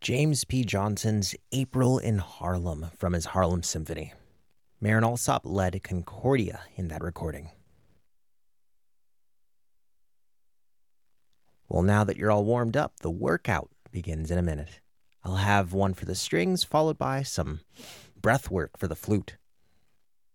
James P. Johnson's April in Harlem from his Harlem Symphony. Marin Alsop led Concordia in that recording. Well, now that you're all warmed up, the workout begins in a minute. I'll have one for the strings, followed by some breath work for the flute.